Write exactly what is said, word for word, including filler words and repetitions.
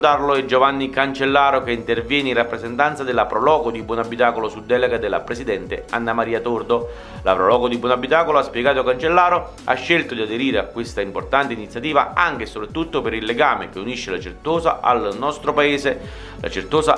Darlo è Giovanni Cancellaro, che interviene in rappresentanza della Proloco di Buonabitacolo su delega della Presidente Anna Maria Tordo. La Proloco di Buonabitacolo, ha spiegato Cancellaro, ha scelto di aderire a questa importante iniziativa anche e soprattutto per il legame che unisce la Certosa al nostro paese. La Certosa